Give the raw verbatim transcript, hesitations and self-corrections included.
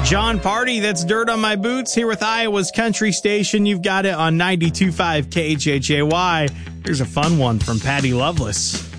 John Party, that's Dirt on My Boots, here with Iowa's Country Station. You've got it on ninety-two point five K H H A Y. Here's a fun one from Patty Loveless.